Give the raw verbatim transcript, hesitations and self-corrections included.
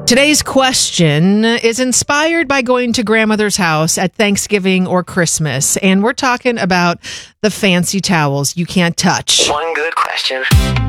Today's question is inspired by going to grandmother's house at Thanksgiving or Christmas, and we're talking about the fancy towels you can't touch. One good question.